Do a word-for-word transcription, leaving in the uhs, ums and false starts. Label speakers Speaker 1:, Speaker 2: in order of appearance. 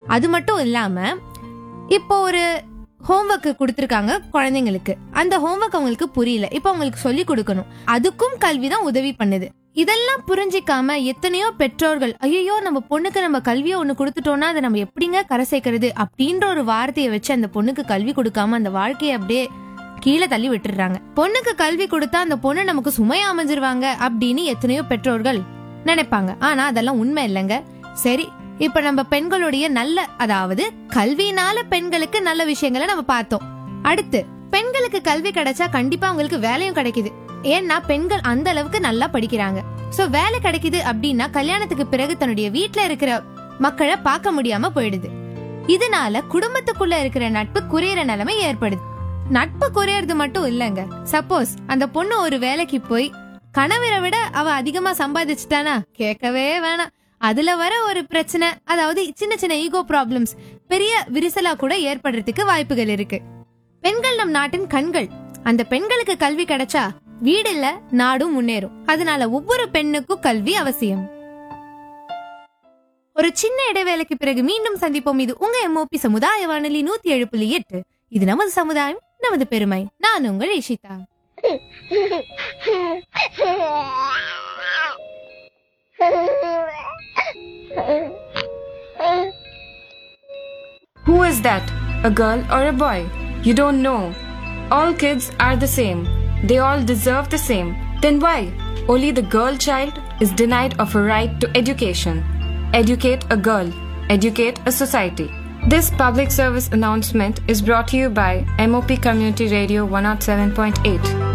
Speaker 1: அது மட்டும் இல்லாம இப்போ ஒரு ஹோம்ஒர்க் கொடுத்திருக்காங்க குழந்தைங்களுக்கு, அந்த ஹோம்ஒர்க் அவங்களுக்கு புரியல, இப்ப அவங்களுக்கு சொல்லி கொடுக்கணும், அதுக்கும் கல்விதான் உதவி பண்ணுது. இதெல்லாம் புரிஞ்சிக்காம எத்தனையோ பெற்றோர்கள் ஐயோ நம்ம பொண்ணுக்கு நம்ம கல்வியை ஒண்ணு கொடுத்துட்டோம்னா அதை நம்ம எப்படிங்க கரை சேர்க்கறது அப்படின்ற ஒரு வார்த்தையை வச்சு அந்த பொண்ணுக்கு கல்வி கொடுக்காம அந்த வாழ்க்கையை அப்படியே கீழே தள்ளி விட்டுறாங்க. பொண்ணுக்கு கல்வி கொடுத்தா அந்த பொண்ணு நமக்கு சுமையா அமைஞ்சிருவாங்க அப்படின்னு எத்தனையோ பெற்றோர்கள் நினைப்பாங்க. ஆனா அதெல்லாம் உண்மை இல்லைங்க. சரி, இப்ப நம்ம பெண்களுடைய நல்ல, அதாவது கல்வினால பெண்களுக்கு நல்ல விஷயங்களை நம்ம பார்த்தோம். அடுத்து பெண்களுக்கு கல்வி கிடைச்சா கண்டிப்பா அவங்களுக்கு வேலையும் கிடைக்குது. ஏன்னா பெண்கள் அந்த அளவுக்கு நல்லா படிக்கிறாங்க. சோ வேலை கிடைக்குது அப்படின்னா கல்யாணத்துக்கு பிறகு தன்னுடைய வீட்டுல இருக்கிற மக்களை பார்க்க முடியாம போயிடுது. இதனால குடும்பத்துக்குள்ள இருக்கிற நட்பு குறையிற நிலைமை ஏற்படுது. நட்பு குறையறது மட்டும் இல்லங்க, சப்போஸ் அந்த பொண்ணு ஒரு வேலைக்கு போய் கணவரை விட அவ அதிகமா சம்பாதிச்சுட்டானா கேட்கவே வேணாம், அதுல வர ஒரு பிரச்சனை, அதாவது சின்ன சின்ன ஈகோ ப்ராப்ளம்ஸ் பெரிய விரிசலா கூட ஏற்படுறதுக்கு வாய்ப்புகள் இருக்கு. பெண்கள் நம் நாட்டின் கண்கள். அந்த பெண்களுக்கு கல்வி கிடைச்சா வீடு இல்ல நாடும் முன்னேறும். அதனால ஒவ்வொரு பெண்ணுக்கும் கல்வி அவசியம். ஒரு சின்ன இடைவேளைக்கு பிறகு மீண்டும் சந்திப்போம். இது உங்க எம்ஓபி சமுதாய வானொலி நூத்தி ஏழு புள்ளி எட்டு. இது நமது சமுதாயம், நமது பெருமை. நான் உங்கள் Ishita.
Speaker 2: Who is that? A girl or a boy? You don't know. All kids are the same. They all deserve the same. Then why? Only the girl child is denied of a right to education. Educate a girl. Educate a society. This public service announcement is brought to you by M O P Community Radio one oh seven point eight.